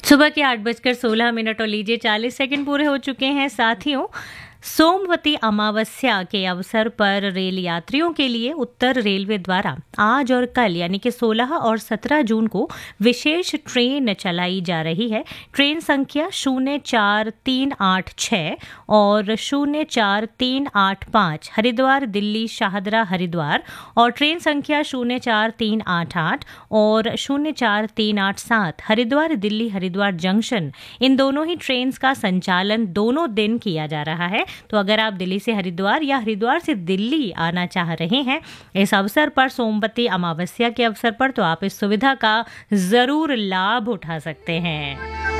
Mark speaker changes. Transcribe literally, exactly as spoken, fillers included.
Speaker 1: सुबह के आठ बजकर सोलह मिनट और लीजिए चालीस सेकंड पूरे हो चुके हैं। साथियों, सोमवती अमावस्या के अवसर पर रेल यात्रियों के लिए उत्तर रेलवे द्वारा आज और कल यानी कि सोलह और सत्रह जून को विशेष ट्रेन चलाई जा रही है। ट्रेन संख्या शून्य चार तीन आठ छः और शून्य चार तीन आठ पाँच हरिद्वार दिल्ली शाहदरा हरिद्वार और ट्रेन संख्या शून्य चार तीन आठ आठ और शून्य चार तीन आठ सात हरिद्वार दिल्ली हरिद्वार जंक्शन। इन दोनों ही ट्रेन का संचालन दोनों दिन किया जा रहा है। तो अगर आप दिल्ली से हरिद्वार या हरिद्वार से दिल्ली आना चाह रहे हैं इस अवसर पर, सोमवती अमावस्या के अवसर पर, तो आप इस सुविधा का जरूर लाभ उठा सकते हैं।